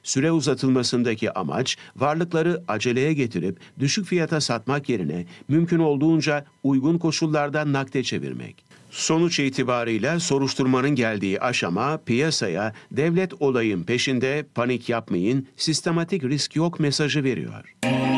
Süre uzatılmasındaki amaç varlıkları aceleye getirip düşük fiyata satmak yerine mümkün olduğunca uygun koşullarda nakde çevirmek. Sonuç itibarıyla soruşturmanın geldiği aşama piyasaya devlet olayın peşinde, panik yapmayın, sistematik risk yok mesajı veriyor.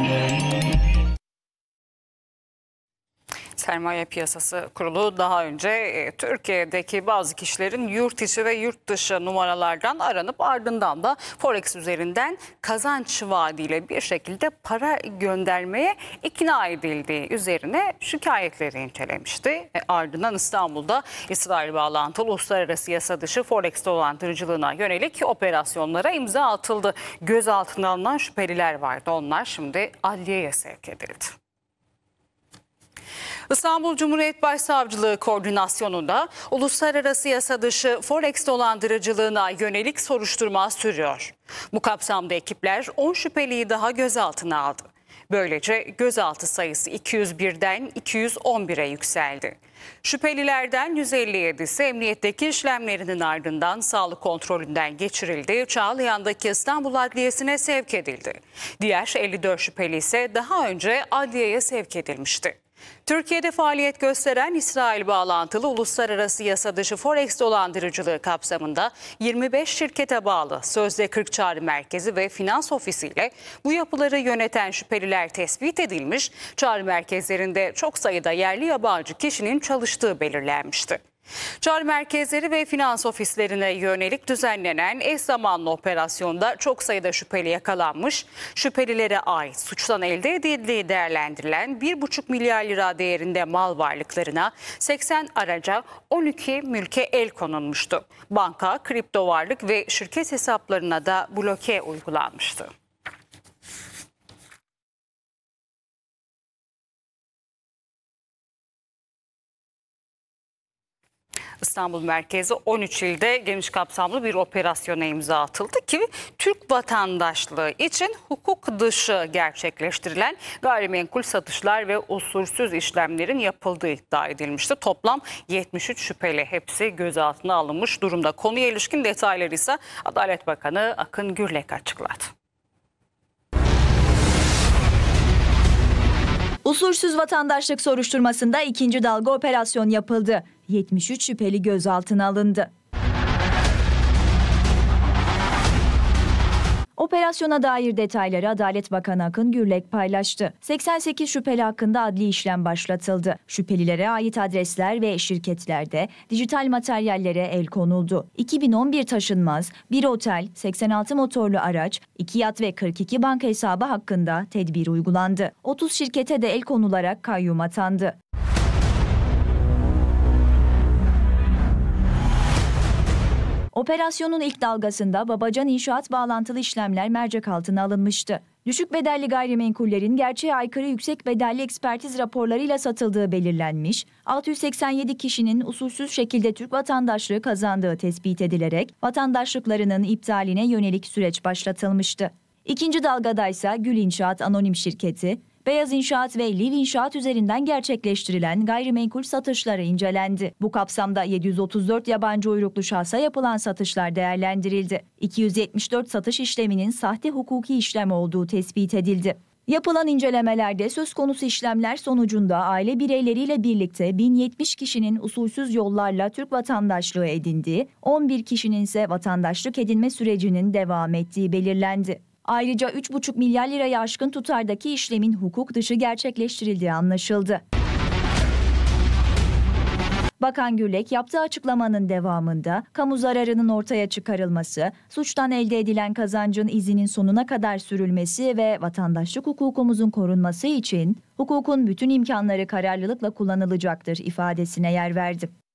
Sermaye Piyasası Kurulu daha önce Türkiye'deki bazı kişilerin yurt içi ve yurt dışı numaralardan aranıp ardından da Forex üzerinden kazanç vaadiyle bir şekilde para göndermeye ikna edildiği üzerine şikayetleri incelemişti. Ardından İstanbul'da İsrail bağlantılı uluslararası yasa dışı Forex dolandırıcılığına yönelik operasyonlara imza atıldı. Gözaltına alınan şüpheliler vardı. Onlar şimdi adliyeye sevk edildi. İstanbul Cumhuriyet Başsavcılığı koordinasyonunda uluslararası yasa dışı Forex dolandırıcılığına yönelik soruşturma sürüyor. Bu kapsamda ekipler 10 şüpheliyi daha gözaltına aldı. Böylece gözaltı sayısı 201'den 211'e yükseldi. Şüphelilerden 157'si emniyetteki işlemlerinin ardından sağlık kontrolünden geçirildi. Çağlayan'daki İstanbul Adliyesi'ne sevk edildi. Diğer 54 şüpheli ise daha önce adliyeye sevk edilmişti. Türkiye'de faaliyet gösteren İsrail bağlantılı uluslararası yasa dışı Forex dolandırıcılığı kapsamında 25 şirkete bağlı Sözde 40 Çağrı Merkezi ve Finans Ofisi ile bu yapıları yöneten şüpheliler tespit edilmiş, çağrı merkezlerinde çok sayıda yerli yabancı kişinin çalıştığı belirlenmişti. Çağrı merkezleri ve finans ofislerine yönelik düzenlenen eş zamanlı operasyonda çok sayıda şüpheli yakalanmış. Şüphelilere ait suçtan elde edildiği değerlendirilen 1,5 milyar lira değerinde mal varlıklarına 80 araca 12 mülke el konulmuştu. Banka, kripto varlık ve şirket hesaplarına da bloke uygulanmıştı. İstanbul merkezi 13 ilde geniş kapsamlı bir operasyona imza atıldı ki Türk vatandaşlığı için hukuk dışı gerçekleştirilen gayrimenkul satışlar ve usulsüz işlemlerin yapıldığı iddia edilmişti. Toplam 73 şüpheli, hepsi gözaltına alınmış durumda. Konuya ilişkin detayları ise Adalet Bakanı Akın Gürlek açıkladı. Usulsüz vatandaşlık soruşturmasında ikinci dalga operasyon yapıldı. 73 şüpheli gözaltına alındı. Operasyona dair detayları Adalet Bakanı Akın Gürlek paylaştı. 88 şüpheli hakkında adli işlem başlatıldı. Şüphelilere ait adresler ve şirketlerde dijital materyallere el konuldu. 2011 taşınmaz, 1 otel, 86 motorlu araç, 2 yat ve 42 banka hesabı hakkında tedbir uygulandı. 30 şirkete de el konularak kayyum atandı. Operasyonun ilk dalgasında Babacan İnşaat bağlantılı işlemler mercek altına alınmıştı. Düşük bedelli gayrimenkullerin gerçeğe aykırı yüksek bedelli ekspertiz raporlarıyla satıldığı belirlenmiş, 687 kişinin usulsüz şekilde Türk vatandaşlığı kazandığı tespit edilerek vatandaşlıklarının iptaline yönelik süreç başlatılmıştı. İkinci dalgadaysa Gül İnşaat Anonim Şirketi, Beyaz İnşaat ve Liv İnşaat üzerinden gerçekleştirilen gayrimenkul satışları incelendi. Bu kapsamda 734 yabancı uyruklu şahsa yapılan satışlar değerlendirildi. 274 satış işleminin sahte hukuki işlem olduğu tespit edildi. Yapılan incelemelerde söz konusu işlemler sonucunda aile bireyleriyle birlikte 1070 kişinin usulsüz yollarla Türk vatandaşlığı edindiği, 11 kişinin ise vatandaşlık edinme sürecinin devam ettiği belirlendi. Ayrıca 3,5 milyar liraya aşkın tutardaki işlemin hukuk dışı gerçekleştirildiği anlaşıldı. Bakan Gürlek yaptığı açıklamanın devamında kamu zararının ortaya çıkarılması, suçtan elde edilen kazancın izinin sonuna kadar sürülmesi ve vatandaşlık hukukumuzun korunması için hukukun bütün imkanları kararlılıkla kullanılacaktır ifadesine yer verdi.